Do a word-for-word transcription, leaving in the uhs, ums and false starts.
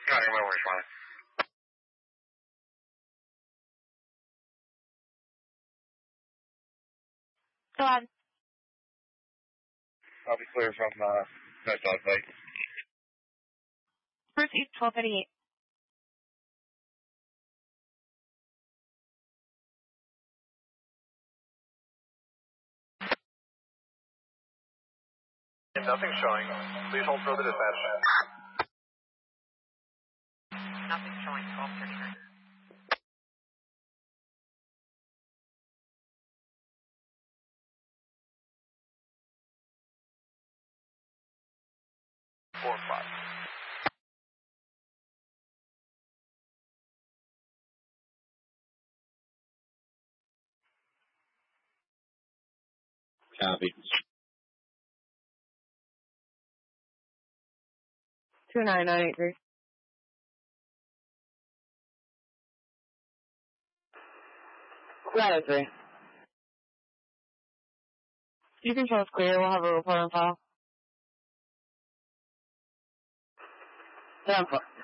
Got it, no worries, fine. Go ahead. I'll be clear from uh, West Dog Lake. First East twelve eighty-eight. Nothing showing. Please hold for the dispatch. Nothing showing, twelve thirty-nine. Four o'clock. Copy. two nine nine eight three. nine eight three. You can show us clear. We'll have a report on file. Yeah,